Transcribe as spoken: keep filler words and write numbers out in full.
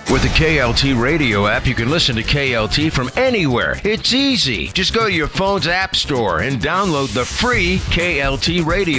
With the K L T radio app, you can listen to K L T from anywhere. It's easy. Just go to your phone's app store and download the free K L T radio